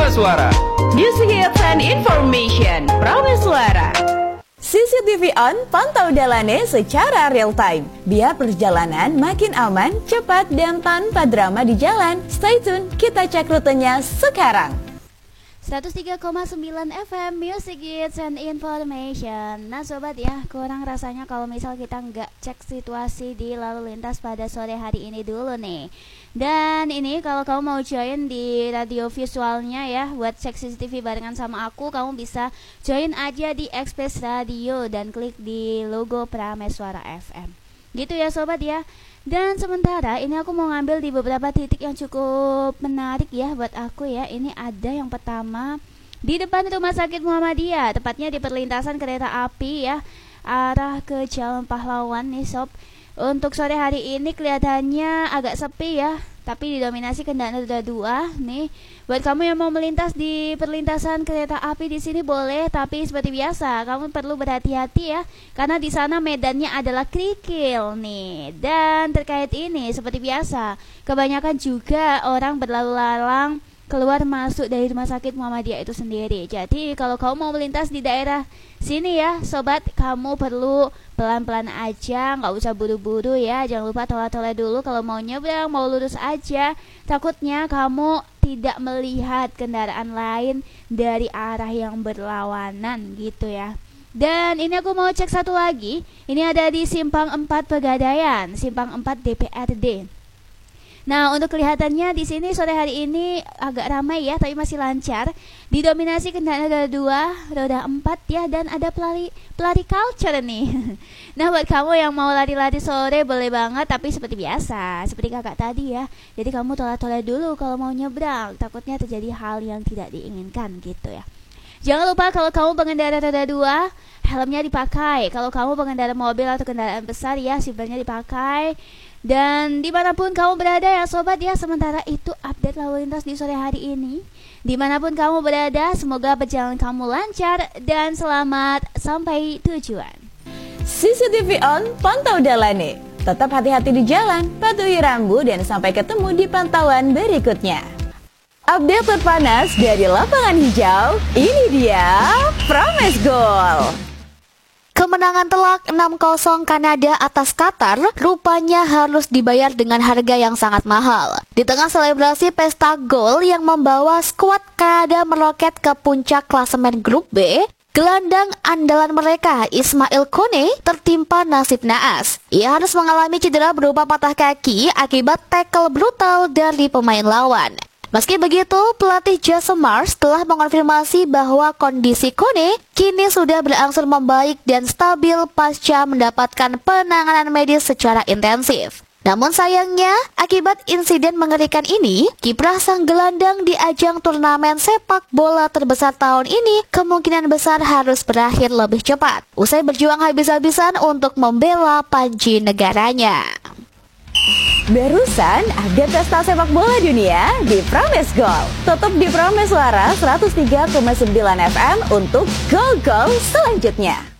Prameswara. Music hits and information. Prameswara. CCTV on, pantau Dalane secara real time. Biar perjalanan makin aman, cepat, dan tanpa drama di jalan. Stay tune, kita cek rutenya sekarang. 103,9 FM Music Hits and Information. Nah sobat ya, kurang rasanya kalau misal kita nggak cek situasi di lalu lintas pada sore hari ini dulu nih. Dan ini kalau kamu mau join di radio visualnya ya, buat cek CCTV barengan sama aku, kamu bisa join aja di Express Radio dan klik di logo Prameswara FM. Gitu ya sobat ya. Dan sementara ini aku mau ngambil di beberapa titik yang cukup menarik ya buat aku ya. Ini ada yang pertama di depan Rumah Sakit Muhammadiyah, tepatnya di perlintasan kereta api ya, arah ke Jalan Pahlawan nih sob. Untuk sore hari ini kelihatannya agak sepi ya, tapi didominasi kendaraan roda 2 nih. Buat kamu yang mau melintas di perlintasan kereta api di sini boleh, tapi seperti biasa kamu perlu berhati-hati ya, karena di sana medannya adalah kerikil nih. Dan terkait ini seperti biasa, kebanyakan juga orang berlalu lalang keluar masuk dari Rumah Sakit Muhammadiyah itu sendiri. Jadi kalau kamu mau melintas di daerah sini ya sobat, kamu perlu pelan-pelan aja, nggak usah buru-buru ya. Jangan lupa tolak-tolak dulu kalau mau nyebrang, mau lurus aja. Takutnya kamu tidak melihat kendaraan lain dari arah yang berlawanan gitu ya. Dan ini aku mau cek satu lagi. Ini ada di Simpang 4 Pegadaian, Simpang 4 DPRD. Nah, untuk kelihatannya di sini sore hari ini agak ramai ya, tapi masih lancar. Didominasi kendaraan roda 2, roda 4 ya, dan ada pelari culture nih. Nah, buat kamu yang mau lari-lari sore boleh banget, tapi seperti biasa, seperti kakak tadi ya. Jadi kamu tolak-tolak dulu kalau mau nyebrang, takutnya terjadi hal yang tidak diinginkan gitu ya. Jangan lupa kalau kamu pengendara roda 2, helmnya dipakai. Kalau kamu pengendara mobil atau kendaraan besar ya, seatbeltnya dipakai. Dan dimanapun kamu berada ya sobat ya, sementara itu update lalu lintas di sore hari ini. Dimanapun kamu berada, semoga perjalanan kamu lancar dan selamat sampai tujuan. CCTV on, pantau Dalane. Tetap hati-hati di jalan, patuhi rambu, dan sampai ketemu di pantauan berikutnya. Update terpanas dari lapangan hijau, ini dia Promise Goal. Kemenangan telak 6-0 Kanada atas Qatar rupanya harus dibayar dengan harga yang sangat mahal. Di tengah selebrasi pesta gol yang membawa skuad Kanada meroket ke puncak klasemen grup B, gelandang andalan mereka Ismail Kone tertimpa nasib naas. Ia harus mengalami cedera berupa patah kaki akibat tackle brutal dari pemain lawan. Meski begitu, pelatih Jason Mars telah mengonfirmasi bahwa kondisi Kone kini sudah berangsur membaik dan stabil pasca mendapatkan penanganan medis secara intensif. Namun sayangnya, akibat insiden mengerikan ini, kiprah sang gelandang di ajang turnamen sepak bola terbesar tahun ini kemungkinan besar harus berakhir lebih cepat, usai berjuang habis-habisan untuk membela panji negaranya. Barusan update pesta sepak bola dunia di Promise Goal. Tetap di Prameswara 103,9 FM untuk gol-gol selanjutnya.